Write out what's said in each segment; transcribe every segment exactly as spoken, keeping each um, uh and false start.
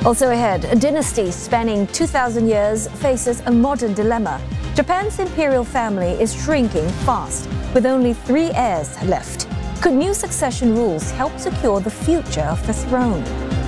Also ahead, a dynasty spanning two thousand years faces a modern dilemma. Japan's imperial family is shrinking fast, with only three heirs left. Could new succession rules help secure the future of the throne?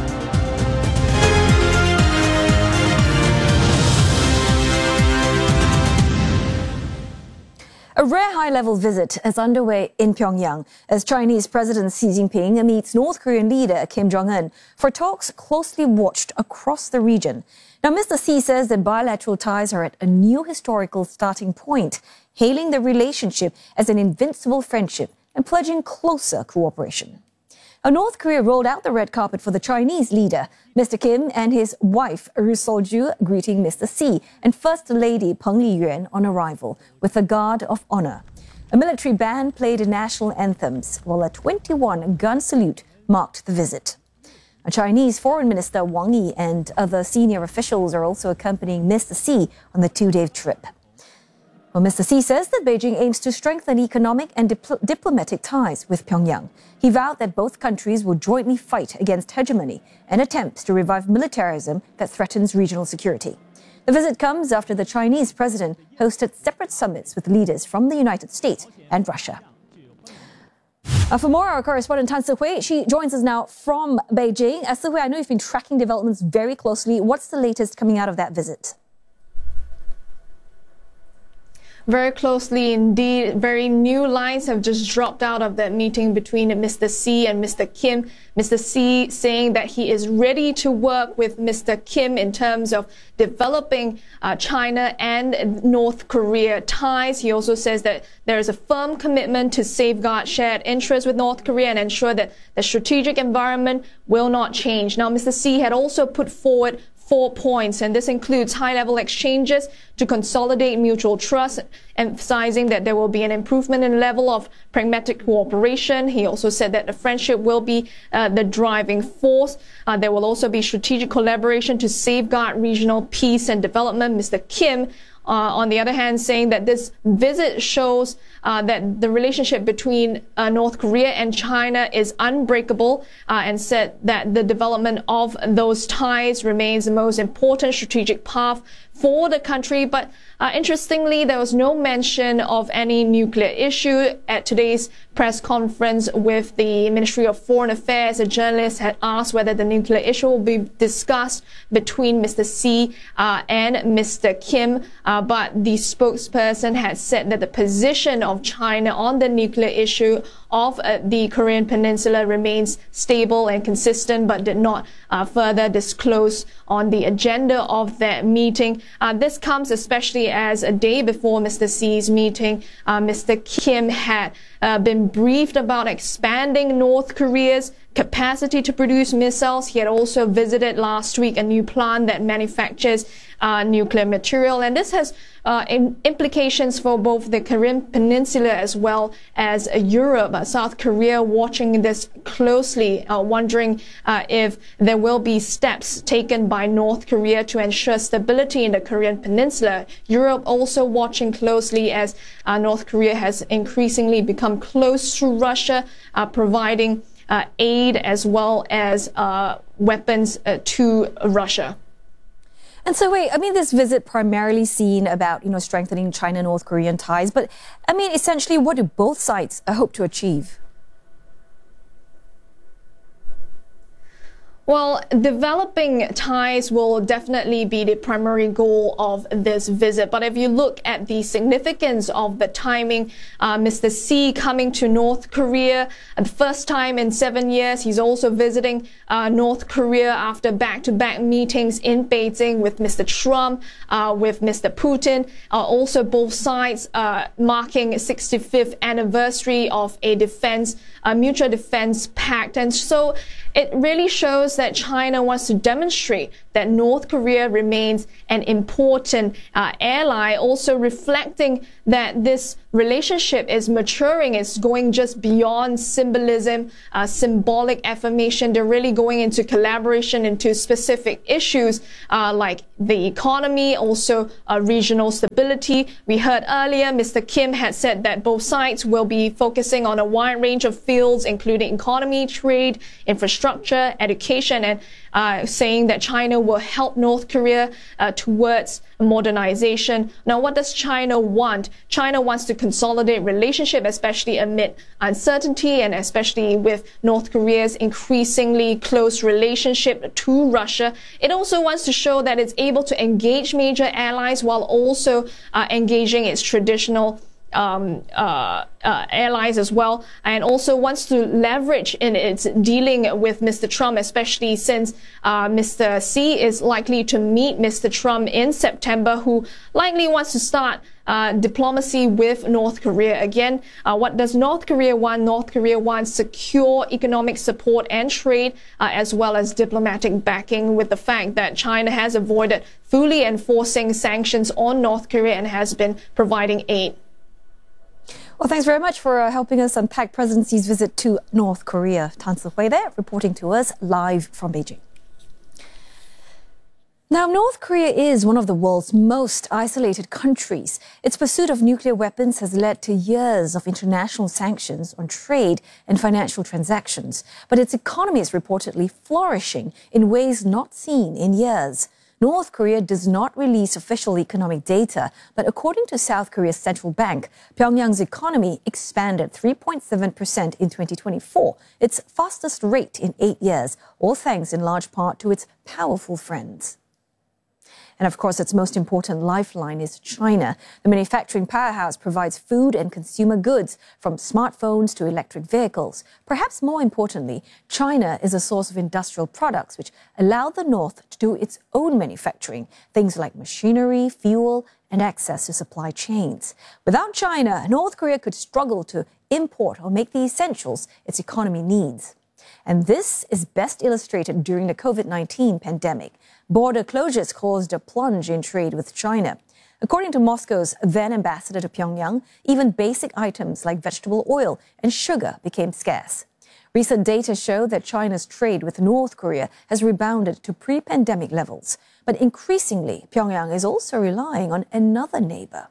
A rare high-level visit is underway in Pyongyang as Chinese President Xi Jinping meets North Korean leader Kim Jong-un for talks closely watched across the region. Now, Mister Xi says that bilateral ties are at a new historical starting point, hailing the relationship as an invincible friendship and pledging closer cooperation. Now, North Korea rolled out the red carpet for the Chinese leader, Mister Kim, and his wife, Ri Sol-ju, greeting Mister Xi and First Lady Peng Liyuan on arrival with a guard of honor. A military band played national anthems, while a twenty-one gun salute marked the visit. A Chinese Foreign Minister Wang Yi and other senior officials are also accompanying Mister Xi on the two-day trip. Well, Mister Xi says that Beijing aims to strengthen economic and dipl- diplomatic ties with Pyongyang. He vowed that both countries will jointly fight against hegemony and attempts to revive militarism that threatens regional security. The visit comes after the Chinese president hosted separate summits with leaders from the United States and Russia. Uh, for more, our correspondent Tan Si-hui, she joins us now from Beijing. Uh, Si-hui, I know you've been tracking developments very closely. What's the latest coming out of that visit? Very closely indeed. Very new lines have just dropped out of that meeting between Mister Xi and Mister Kim. Mister Xi saying that he is ready to work with Mister Kim in terms of developing uh, China and North Korea ties. He also says that there is a firm commitment to safeguard shared interests with North Korea and ensure that the strategic environment will not change. Now, Mister Xi had also put forward four points, and this includes high-level exchanges to consolidate mutual trust, emphasizing that there will be an improvement in level of pragmatic cooperation. He also said that the friendship will be uh, the driving force. Uh, there will also be strategic collaboration to safeguard regional peace and development. Mister Kim, Uh, on the other hand, saying that this visit shows uh, that the relationship between uh, North Korea and China is unbreakable, uh, and said that the development of those ties remains the most important strategic path for the country. But uh, interestingly, there was no mention of any nuclear issue at today's press conference with the Ministry of Foreign Affairs. A journalist had asked whether the nuclear issue will be discussed between Mister Xi uh, and Mister Kim, uh, but the spokesperson had said that the position of China on the nuclear issue of uh, the Korean Peninsula remains stable and consistent, but did not uh, further disclose on the agenda of that meeting. Uh, this comes especially as a day before Mister Xi's meeting, uh, Mister Kim had uh, been briefed about expanding North Korea's capacity to produce missiles. He had also visited last week a new plant that manufactures uh, nuclear material, and this has uh, in implications for both the Korean Peninsula as well as uh, Europe. Uh, South Korea watching this closely, uh, wondering uh, if there will be steps taken by North Korea to ensure stability in the Korean Peninsula. Europe also watching closely as uh, North Korea has increasingly become close to Russia, uh, providing Uh, aid as well as uh, weapons uh, to Russia. And so, wait, I mean, this visit primarily seen about, you know, strengthening China-North Korean ties. But, I mean, essentially, what do both sides uh, hope to achieve? Well, developing ties will definitely be the primary goal of this visit. But if you look at the significance of the timing, uh, Mister Xi coming to North Korea, uh, the first time in seven years, he's also visiting uh, North Korea after back-to-back meetings in Beijing with Mister Trump, uh, with Mister Putin. Uh, also, both sides uh, marking sixty-fifth anniversary of a defense, a mutual defense pact. And so it really shows that China wants to demonstrate that North Korea remains an important uh, ally, also reflecting that this relationship is maturing, it's going just beyond symbolism, uh, symbolic affirmation. They're really going into collaboration into specific issues uh, like the economy, also uh, regional stability. We heard earlier Mister Kim had said that both sides will be focusing on a wide range of fields, including economy, trade, infrastructure, education, communication and uh, saying that China will help North Korea uh, towards modernization. Now, what does China want? China wants to consolidate relationship, especially amid uncertainty and especially with North Korea's increasingly close relationship to Russia. It also wants to show that it's able to engage major allies while also uh, engaging its traditional Um, uh, uh, allies as well, and also wants to leverage in its dealing with Mister Trump, especially since uh, Mister Xi is likely to meet Mister Trump in September, who likely wants to start uh, diplomacy with North Korea again. Uh, what does North Korea want? North Korea wants secure economic support and trade, uh, as well as diplomatic backing, with the fact that China has avoided fully enforcing sanctions on North Korea and has been providing aid. Well, thanks very much for uh, helping us unpack President Xi's visit to North Korea. Tan Si-hui there, reporting to us live from Beijing. Now, North Korea is one of the world's most isolated countries. Its pursuit of nuclear weapons has led to years of international sanctions on trade and financial transactions. But its economy is reportedly flourishing in ways not seen in years. North Korea does not release official economic data, but according to South Korea's central bank, Pyongyang's economy expanded three point seven percent in twenty twenty-four, its fastest rate in eight years, all thanks in large part to its powerful friends. And of course, its most important lifeline is China. The manufacturing powerhouse provides food and consumer goods, from smartphones to electric vehicles. Perhaps more importantly, China is a source of industrial products which allow the North to do its own manufacturing, things like machinery, fuel, and access to supply chains. Without China, North Korea could struggle to import or make the essentials its economy needs. And this is best illustrated during the COVID nineteen pandemic. Border closures caused a plunge in trade with China. According to Moscow's then ambassador to Pyongyang, even basic items like vegetable oil and sugar became scarce. Recent data show that China's trade with North Korea has rebounded to pre-pandemic levels. But increasingly, Pyongyang is also relying on another neighbor.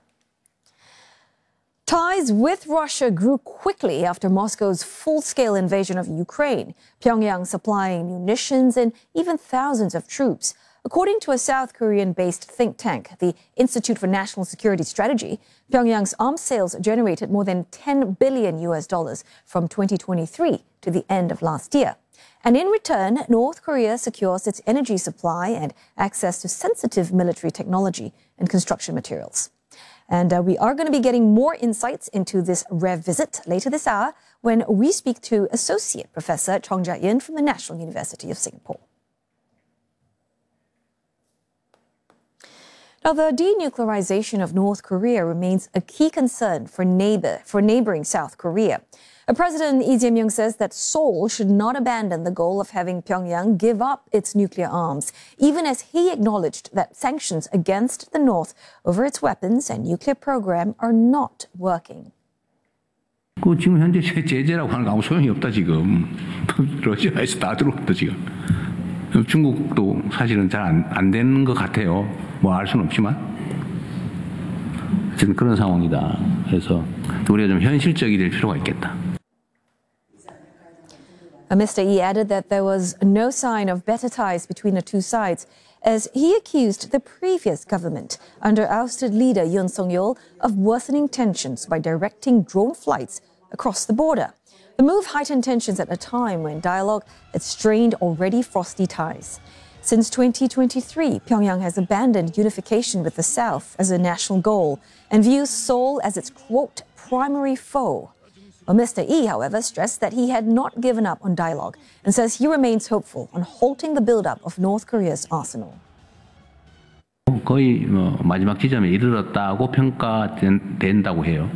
Ties with Russia grew quickly after Moscow's full-scale invasion of Ukraine, Pyongyang supplying munitions and even thousands of troops. According to a South Korean-based think tank, the Institute for National Security Strategy, Pyongyang's arms sales generated more than ten billion U S dollars from twenty twenty-three to the end of last year. And in return, North Korea secures its energy supply and access to sensitive military technology and construction materials. And uh, we are going to be getting more insights into this rare visit later this hour when we speak to Associate Professor Chong Jia-yin from the National University of Singapore. Now, the denuclearization of North Korea remains a key concern for neighbor for neighboring South Korea. President Lee Jae-myung says that Seoul should not abandon the goal of having Pyongyang give up its nuclear arms, even as he acknowledged that sanctions against the North over its weapons and nuclear program are not working. 그 지금 현재 제재라고 하는 거 아무 소용이 없다 지금. 러시아에서 다 들어왔다 지금. 중국도 사실은 잘 안 안 되는 것 같아요. 뭐 알 수는 없지만. 어쨌든 그런 상황이다. 그래서 우리가 좀 현실적이 될 필요가 있겠다. Mister Yi added that there was no sign of better ties between the two sides, as he accused the previous government, under ousted leader Yoon Suk-yeol, of worsening tensions by directing drone flights across the border. The move heightened tensions at a time when dialogue had strained already frosty ties. Since twenty twenty-three, Pyongyang has abandoned unification with the South as a national goal and views Seoul as its, quote, primary foe. Well, Mister Yi, however, stressed that he had not given up on dialogue and says he remains hopeful on halting the build-up of North Korea's arsenal. 거의 뭐 마지막 지점에 이르렀다고 평가된다고 해요.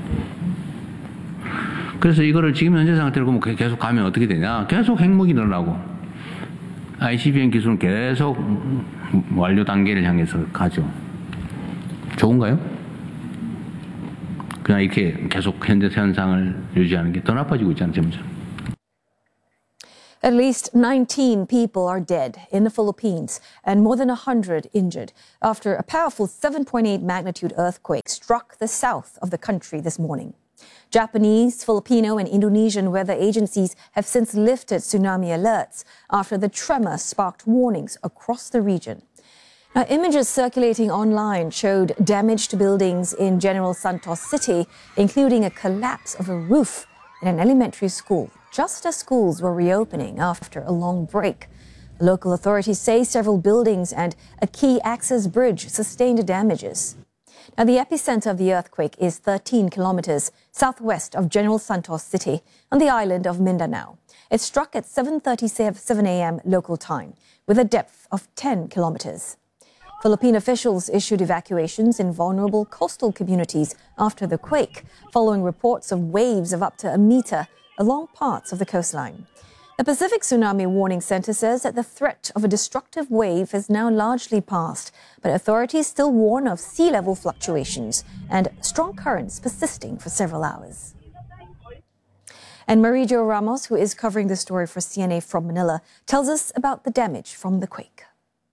그래서 이거를 지금 현재 상태로 보면 계속 가면 어떻게 되냐? 계속 핵무기 늘어나고 아이씨비엠 기술은 계속 완료 단계를 향해서 가죠. 좋은가요? 그냥 이렇게 계속 현재 현상을 유지하는 게 더 나빠지고 있잖아요, 점점. At least nineteen people are dead in the Philippines and more than one hundred injured after a powerful seven point eight magnitude earthquake struck the south of the country this morning. Japanese, Filipino and Indonesian weather agencies have since lifted tsunami alerts after the tremor sparked warnings across the region. Now, images circulating online showed damage to buildings in General Santos City, including a collapse of a roof in an elementary school, just as schools were reopening after a long break. Local authorities say several buildings and a key access bridge sustained damages. Now, the epicenter of the earthquake is thirteen kilometers southwest of General Santos City on the island of Mindanao. It struck at seven thirty-seven a.m. local time with a depth of ten kilometers. Philippine officials issued evacuations in vulnerable coastal communities after the quake, following reports of waves of up to a meter along parts of the coastline. The Pacific Tsunami Warning Center says that the threat of a destructive wave has now largely passed, but authorities still warn of sea level fluctuations and strong currents persisting for several hours. And Marijo Ramos, who is covering the story for C N A from Manila, tells us about the damage from the quake.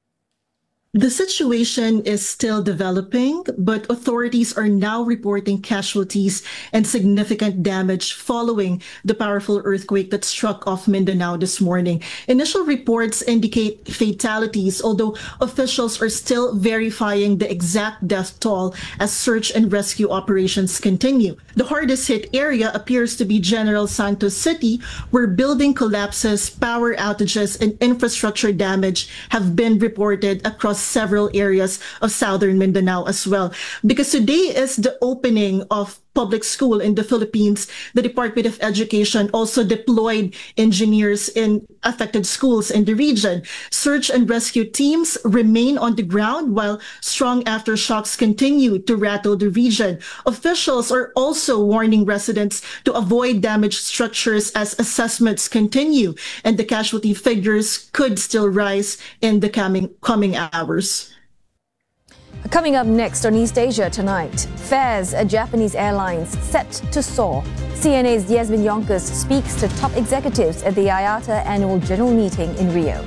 The situation is still developing, but authorities are now reporting casualties and significant damage following the powerful earthquake that struck off Mindanao this morning. Initial reports indicate fatalities, although officials are still verifying the exact death toll as search and rescue operations continue. The hardest hit area appears to be General Santos City, where building collapses, power outages, and infrastructure damage have been reported across several areas of southern Mindanao as well. Because today is the opening of public school in the Philippines, the Department of Education also deployed engineers in affected schools in the region. Search and rescue teams remain on the ground while strong aftershocks continue to rattle the region. Officials are also warning residents to avoid damaged structures as assessments continue, and the casualty figures could still rise in the coming, coming hours. Coming up next on East Asia tonight, fares at Japanese airlines set to soar. C N A's Yasmin Yonkers speaks to top executives at the I A T A annual general meeting in Rio.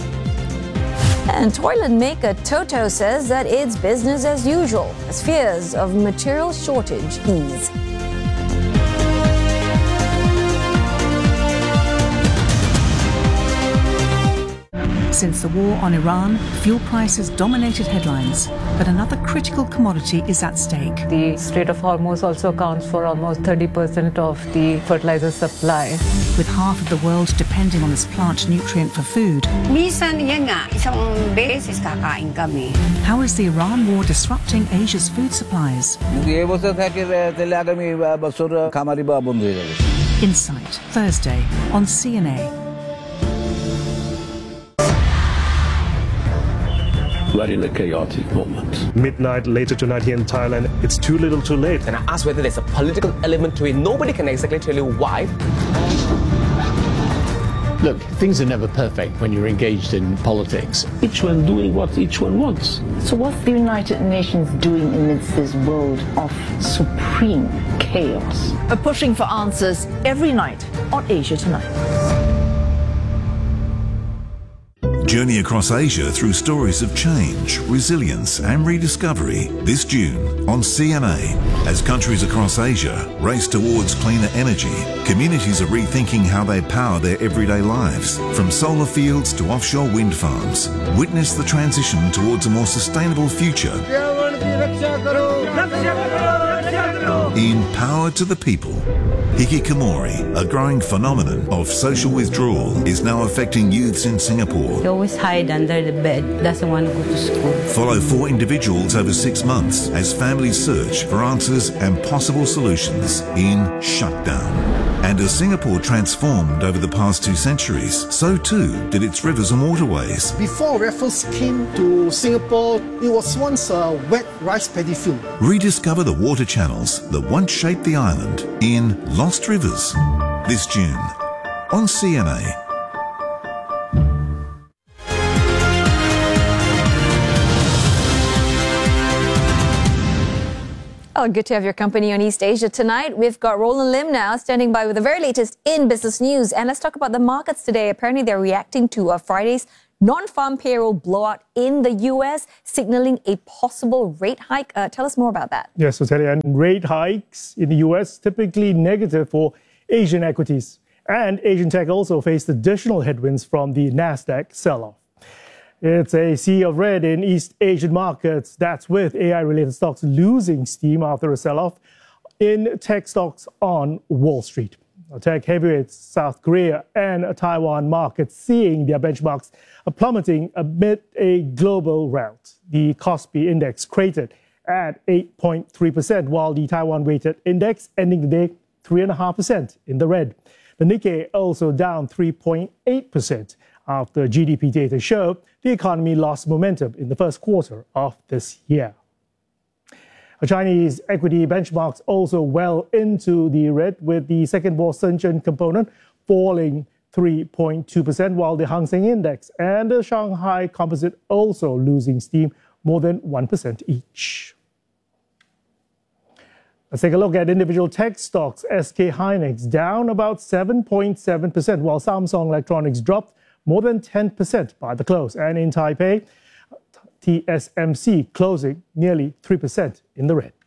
And toilet maker Toto says that it's business as usual as fears of material shortage ease. Since the war on Iran, fuel prices dominated headlines, but another critical commodity is at stake. The Strait of Hormuz also accounts for almost thirty percent of the fertilizer supply. With half of the world depending on this plant nutrient for food, Minsan yan nga, isang beses kakain kami. How is the Iran war disrupting Asia's food supplies? Insight, Thursday on C N A. We're in a chaotic moment. Midnight later tonight here in Thailand, it's too little too late. And I asked whether there's a political element to it. Nobody can exactly tell you why. Look, things are never perfect when you're engaged in politics. Each one doing what each one wants. So what's the United Nations doing amidst this world of supreme chaos? We're pushing for answers every night on Asia Tonight. Journey across Asia through stories of change, resilience and rediscovery this June on C N A. As countries across Asia race towards cleaner energy, communities are rethinking how they power their everyday lives. From solar fields to offshore wind farms, witness the transition towards a more sustainable future. In Power to the People, hikikomori, a growing phenomenon of social withdrawal, is now affecting youths in Singapore. He always hide under the bed, doesn't want to go to school. Follow four individuals over six months as families search for answers and possible solutions in Shutdown. And as Singapore transformed over the past two centuries, so too did its rivers and waterways. Before Raffles came to Singapore, it was once a wet rice paddy field. Rediscover the water channels that once shaped the island in Lost Rivers this June on C N A. Oh, good to have your company on East Asia tonight. We've got Roland Lim now standing by with the very latest in business news. And let's talk about the markets today. Apparently, they're reacting to uh, Friday's Non-farm payroll blowout in the U S, signaling a possible rate hike. Uh, tell us more about that. Yes, so Telly, and rate hikes in the U S typically negative for Asian equities. And Asian tech also faced additional headwinds from the Nasdaq sell-off. It's a sea of red in East Asian markets. That's with A I-related stocks losing steam after a sell-off in tech stocks on Wall Street. Tech heavyweights South Korea and Taiwan markets seeing their benchmarks plummeting amid a global rout. The Kospi index cratered at eight point three percent, while the Taiwan-weighted index ending the day three point five percent in the red. The Nikkei also down three point eight percent after G D P data showed the economy lost momentum in the first quarter of this year. Chinese equity benchmarks also well into the red, with the second bourse Shenzhen component falling three point two percent, while the Hang Seng Index and the Shanghai Composite also losing steam more than one percent each. Let's take a look at individual tech stocks. S K Hynix down about seven point seven percent, while Samsung Electronics dropped more than ten percent by the close. And in Taipei, T S M C closing nearly three percent in the red.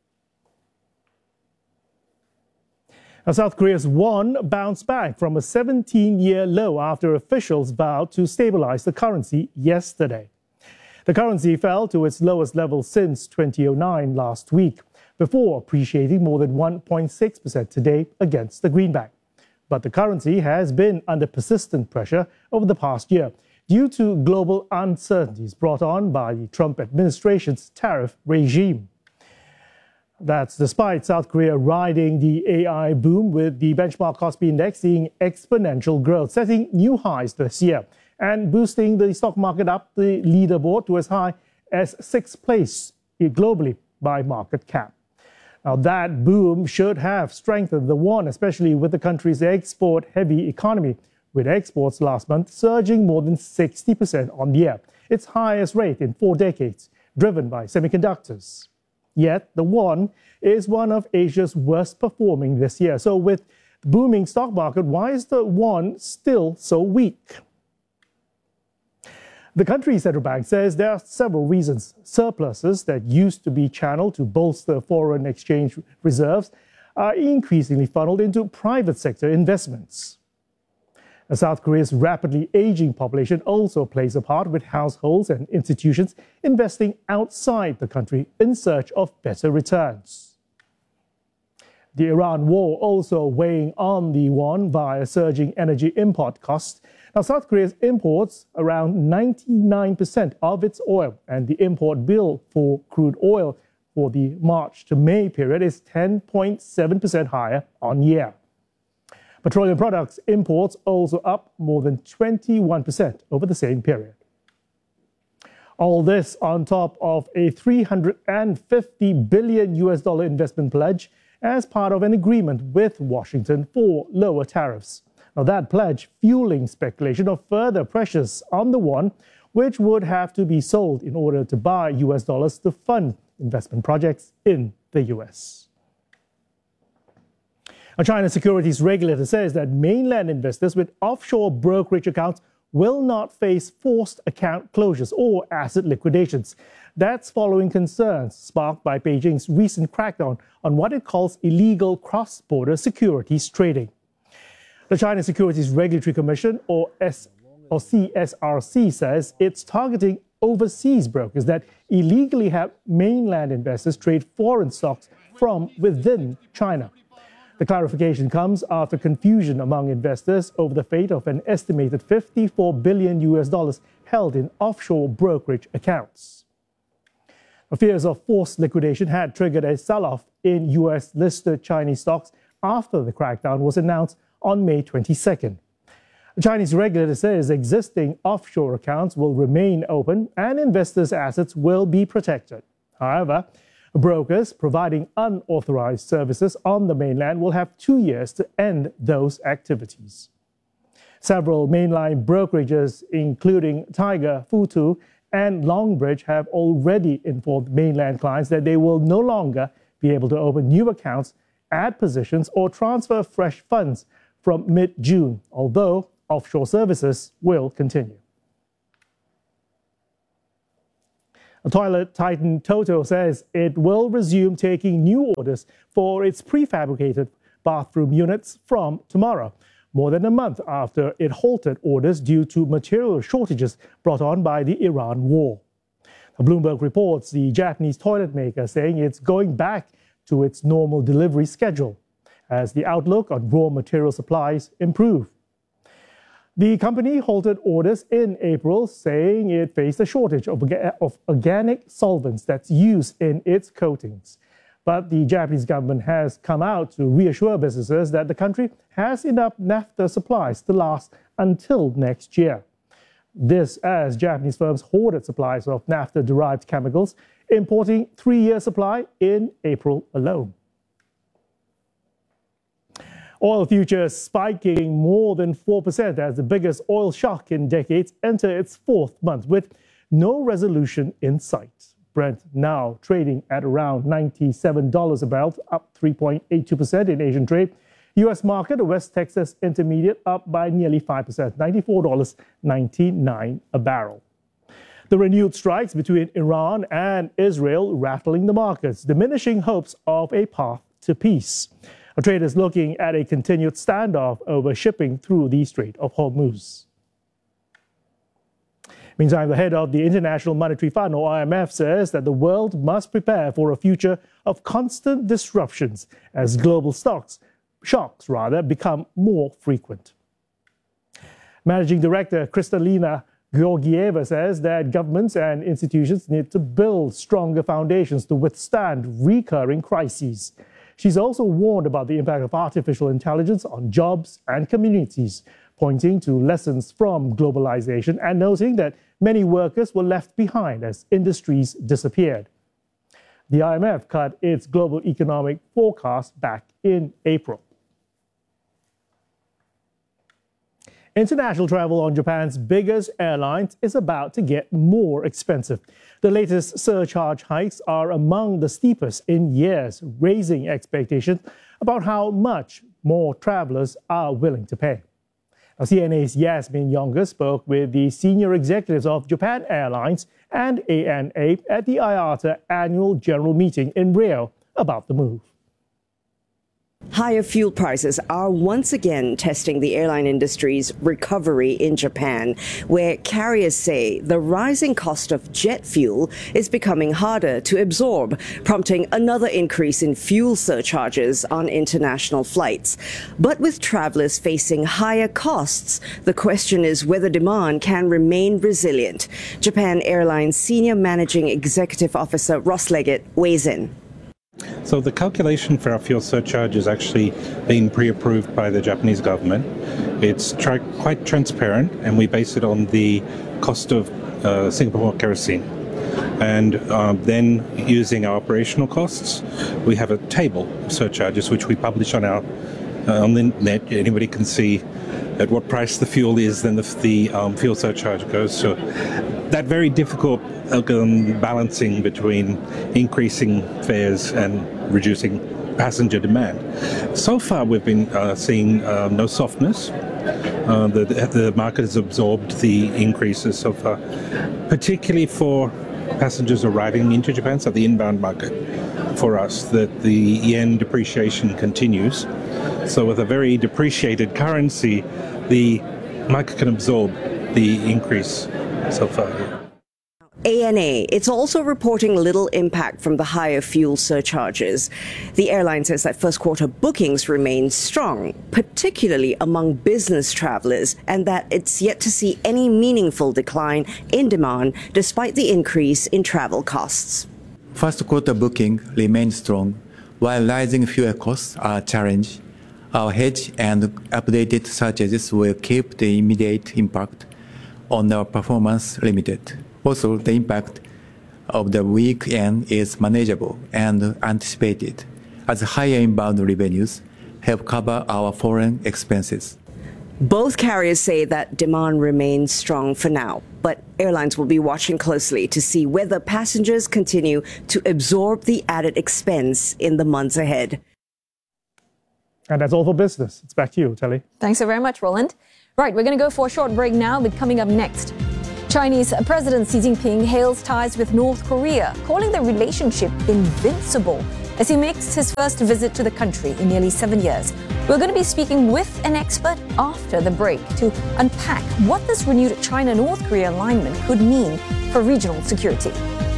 Now, South Korea's won bounced back from a seventeen-year low after officials vowed to stabilize the currency yesterday. The currency fell to its lowest level since two thousand nine last week, before appreciating more than one point six percent today against the greenback. But the currency has been under persistent pressure over the past year due to global uncertainties brought on by the Trump administration's tariff regime. That's despite South Korea riding the A I boom, with the benchmark Kospi index seeing exponential growth, setting new highs this year and boosting the stock market up the leaderboard to as high as sixth place globally by market cap. Now, that boom should have strengthened the won, especially with the country's export-heavy economy, with exports last month surging more than sixty percent on the year, its highest rate in four decades, driven by semiconductors. Yet, the won is one of Asia's worst performing this year. So with the booming stock market, why is the won still so weak? The country's central bank says there are several reasons. Surpluses that used to be channeled to bolster foreign exchange reserves are increasingly funneled into private sector investments. Now, South Korea's rapidly aging population also plays a part, with households and institutions investing outside the country in search of better returns. The Iran war also weighing on the won via surging energy import costs. Now, South Korea imports around ninety-nine percent of its oil, and the import bill for crude oil for the March to May period is ten point seven percent higher on year. Petroleum products imports also up more than twenty-one percent over the same period. All this on top of a three hundred fifty billion U S dollar investment pledge as part of an agreement with Washington for lower tariffs. Now, that pledge fueling speculation of further pressures on the won, which would have to be sold in order to buy U S dollars to fund investment projects in the U S. A China securities regulator says that mainland investors with offshore brokerage accounts will not face forced account closures or asset liquidations. That's following concerns sparked by Beijing's recent crackdown on what it calls illegal cross-border securities trading. The China Securities Regulatory Commission, or, S- or C S R C, says it's targeting overseas brokers that illegally have mainland investors trade foreign stocks from within China. The clarification comes after confusion among investors over the fate of an estimated fifty-four billion U S dollars held in offshore brokerage accounts. Fears of forced liquidation had triggered a sell-off in U S-listed Chinese stocks after the crackdown was announced on May twenty-second. The Chinese regulator says existing offshore accounts will remain open and investors' assets will be protected. However, brokers providing unauthorized services on the mainland will have two years to end those activities. Several mainline brokerages, including Tiger, Futu, and Longbridge, have already informed mainland clients that they will no longer be able to open new accounts, add positions, or transfer fresh funds from mid-June, although offshore services will continue. Toilet titan Toto says it will resume taking new orders for its prefabricated bathroom units from tomorrow, more than a month after it halted orders due to material shortages brought on by the Iran war. Bloomberg reports the Japanese toilet maker saying it's going back to its normal delivery schedule as the outlook on raw material supplies improve. The company halted orders in April, saying it faced a shortage of, of organic solvents that's used in its coatings. But the Japanese government has come out to reassure businesses that the country has enough naphtha supplies to last until next year. This as Japanese firms hoarded supplies of naphtha-derived chemicals, importing three-year supply in April alone. Oil futures spiking more than four percent as the biggest oil shock in decades enter its fourth month with no resolution in sight. Brent now trading at around ninety-seven dollars a barrel, up three point eight two percent in Asian trade. U S market, West Texas Intermediate, up by nearly five percent, ninety-four dollars and ninety-nine cents a barrel. The renewed strikes between Iran and Israel rattling the markets, diminishing hopes of a path to peace. A trade is looking at a continued standoff over shipping through the Strait of Hormuz. Meantime, the head of the International Monetary Fund, or I M F, says that the world must prepare for a future of constant disruptions as global stocks, shocks rather, become more frequent. Managing Director Kristalina Georgieva says that governments and institutions need to build stronger foundations to withstand recurring crises. She's also warned about the impact of artificial intelligence on jobs and communities, pointing to lessons from globalization and noting that many workers were left behind as industries disappeared. The I M F cut its global economic forecast back in April. International travel on Japan's biggest airlines is about to get more expensive. The latest surcharge hikes are among the steepest in years, raising expectations about how much more travelers are willing to pay. Now, C N A's Yasmin Younger spoke with the senior executives of Japan Airlines and A N A at the I A T A annual general meeting in Rio about the move. Higher fuel prices are once again testing the airline industry's recovery in Japan, where carriers say the rising cost of jet fuel is becoming harder to absorb, prompting another increase in fuel surcharges on international flights. But with travelers facing higher costs, the question is whether demand can remain resilient. Japan Airlines Senior Managing Executive Officer Ross Leggett weighs in. So the calculation for our fuel surcharge has actually been pre-approved by the Japanese government. It's tra- quite transparent, and we base it on the cost of uh, Singapore kerosene. And uh, then using our operational costs, we have a table of surcharges which we publish on our uh, on the net. Anybody can see at what price the fuel is, then the, the um, fuel surcharge goes. So that very difficult um, balancing between increasing fares and reducing passenger demand. So far, we've been uh, seeing uh, no softness. Uh, the, the market has absorbed the increases so far, particularly for passengers arriving into Japan, so the inbound market for us, that the yen depreciation continues. So with a very depreciated currency, the market can absorb the increase so far. A N A, it's also reporting little impact from the higher fuel surcharges. The airline says that first quarter bookings remain strong, particularly among business travelers, and that it's yet to see any meaningful decline in demand despite the increase in travel costs. First quarter booking remains strong, while rising fuel costs are a challenge. Our hedge and updated surcharges will keep the immediate impact on our performance limited. Also, the impact of the weak yen is manageable and anticipated, as higher inbound revenues help cover our foreign expenses. Both carriers say that demand remains strong for now, but airlines will be watching closely to see whether passengers continue to absorb the added expense in the months ahead. And that's all for business. It's back to you, Telly. Thanks so very much, Roland. Right, we're going to go for a short break now, but coming up next, Chinese President Xi Jinping hails ties with North Korea, calling the relationship invincible as he makes his first visit to the country in nearly seven years. We're going to be speaking with an expert after the break to unpack what this renewed China-North Korea alignment could mean for regional security.